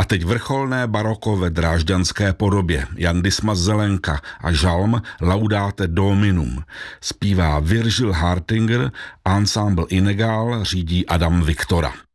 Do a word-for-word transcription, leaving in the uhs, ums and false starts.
teď vrcholné baroko ve drážďanské podobě. Jan Dismas Zelenka a žalm Laudate Dominum. Zpívá Virgil Hartinger, ansámbl Inegal řídí Adam Viktora.